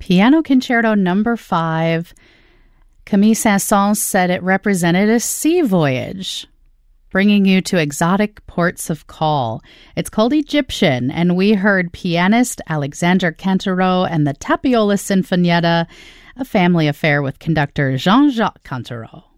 Piano Concerto Number 5. Camille Saint-Saëns said it represented a sea voyage, bringing you to exotic ports of call. It's called Egyptian, and we heard pianist Alexandre Cantereau and the Tapiola Sinfonietta, a family affair with conductor Jean-Jacques Cantereau.